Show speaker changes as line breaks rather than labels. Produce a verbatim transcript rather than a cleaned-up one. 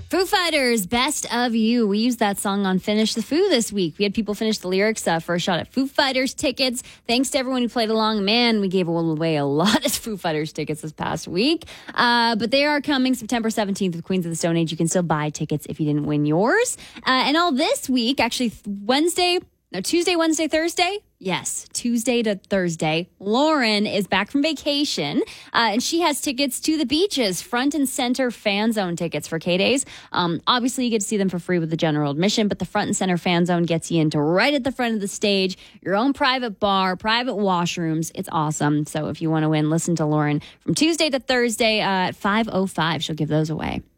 Foo Fighters, Best of You. We used that song on Finish the Foo this week. We had people finish the lyrics uh, for a shot at Foo Fighters tickets. Thanks to everyone who played along. Man, we gave away a lot of Foo Fighters tickets this past week. Uh, but they are coming September seventeenth with Queens of the Stone Age. You can still buy tickets if you didn't win yours. Uh, and all this week, actually Wednesday, no, Tuesday, Wednesday, Thursday. Yes, Tuesday to Thursday. Lauren is back from vacation, uh, and she has tickets to the beaches, front and center fan zone tickets for K-Days. Um, obviously, you get to see them for free with the general admission, but the front and center fan zone gets you into right at the front of the stage, your own private bar, private washrooms. It's awesome. So if you want to win, listen to Lauren from Tuesday to Thursday uh, at five oh five. She'll give those away.